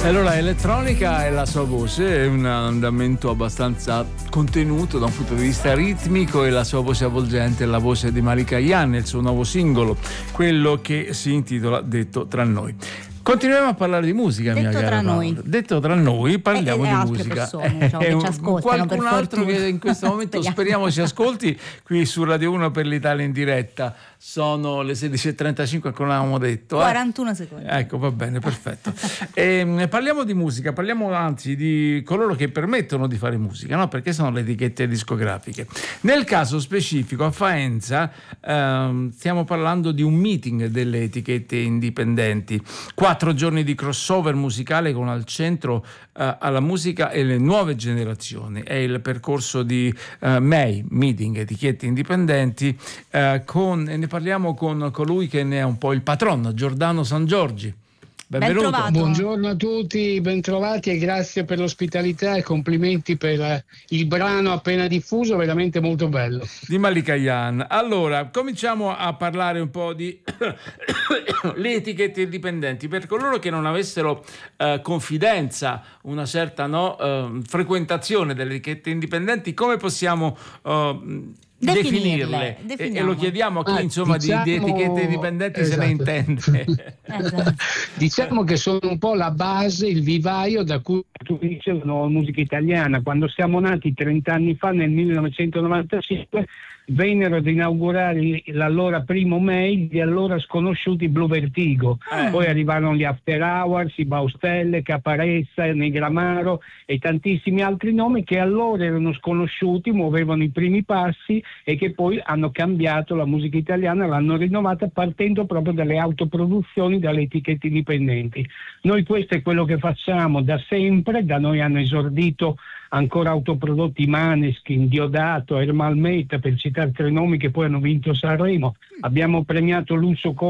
Allora, elettronica e la sua voce è un andamento abbastanza contenuto da un punto di vista ritmico, e la sua voce avvolgente è la voce di Malika Ayane, il suo nuovo singolo, quello che si intitola Detto tra noi. Continuiamo a parlare di musica, Detto mia cara tra Paola. noi. Detto tra noi, parliamo di altre musica. persone, diciamo, che ci ascoltano, qualcun per altro fortuna. che in questo momento Speriamo. speriamo ci ascolti qui su Radio 1 per l'Italia in diretta. Sono le 16:35, come avevamo detto. 41 secondi. Ecco, va bene, perfetto. Parliamo di musica, parliamo anzi di coloro che permettono di fare musica, no? Perché sono le etichette discografiche. Nel caso specifico, a Faenza, stiamo parlando di un meeting delle etichette indipendenti. 4 giorni di crossover musicale con al centro alla musica e le nuove generazioni. È il percorso di MEI, Meeting Etichette Indipendenti, e ne parliamo con colui che ne è un po' il patrono, Giordano Sangiorgi. Benvenuto. Ben trovato. Buongiorno a tutti, bentrovati e grazie per l'ospitalità e complimenti per il brano appena diffuso, veramente molto bello. Di Malika Ayane. Allora, cominciamo a parlare un po' di le etichette indipendenti. Per coloro che non avessero confidenza, una certa frequentazione delle etichette indipendenti, come possiamo definirle? E lo chiediamo a chi insomma diciamo, di etichette indipendenti se ne intende. Esatto. Diciamo che sono un po' la base, il vivaio da cui nasce la nuova musica italiana. Quando siamo nati 30 anni fa, nel 1995, vennero ad inaugurare l'allora primo MEI gli allora sconosciuti Blue Vertigo. Poi arrivarono gli After Hours, i Baustelle, Caparezza, Negramaro e tantissimi altri nomi che allora erano sconosciuti, muovevano i primi passi e che poi hanno cambiato la musica italiana, l'hanno rinnovata partendo proprio dalle autoproduzioni, dalle etichette indipendenti. Noi questo è quello che facciamo da sempre, da noi hanno esordito ancora autoprodotti Maneskin, Diodato, Ermal Meta, per citare 3 nomi che poi hanno vinto Sanremo. Abbiamo premiato Lucio